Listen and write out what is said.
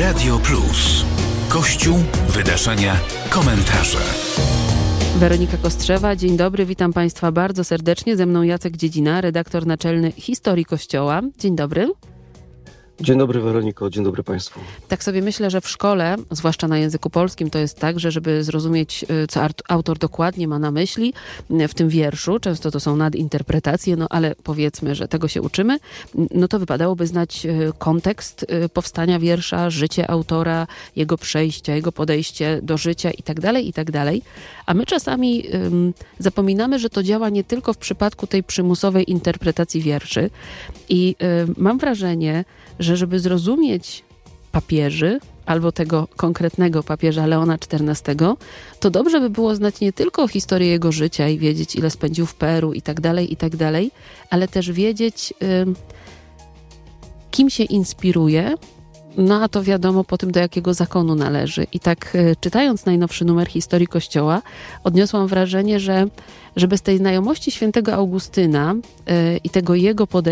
Radio Plus. Kościół, wydarzenia, komentarze. Weronika Kostrzewa, dzień dobry, witam Państwa bardzo serdecznie. Ze mną Jacek Dziedzina, redaktor naczelny Historii Kościoła. Dzień dobry. Dzień dobry Weroniko, dzień dobry Państwu. Tak sobie myślę, że w szkole, zwłaszcza na języku polskim, to jest tak, że żeby zrozumieć, co autor dokładnie ma na myśli w tym wierszu, często to są nadinterpretacje, no ale powiedzmy, że tego się uczymy, no to wypadałoby znać kontekst powstania wiersza, życie autora, jego przejścia, jego podejście do życia itd., itd. A my czasami zapominamy, że to działa nie tylko w przypadku tej przymusowej interpretacji wierszy i mam wrażenie, że żeby zrozumieć papieży, albo tego konkretnego papieża Leona XIV, to dobrze by było znać nie tylko historię jego życia i wiedzieć, ile spędził w Peru i tak dalej, ale też wiedzieć, kim się inspiruje, no a to wiadomo po tym, do jakiego zakonu należy. I tak czytając najnowszy numer Historii Kościoła, odniosłam wrażenie, że bez tej znajomości świętego Augustyna i tego jego podejścia,